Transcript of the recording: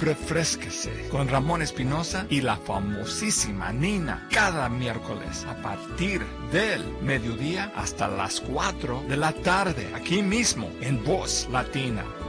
refrésquese con Ramón Espinosa y la famosísima Nina cada miércoles a partir del mediodía hasta las 4 de la tarde, aquí mismo en Voz Latina.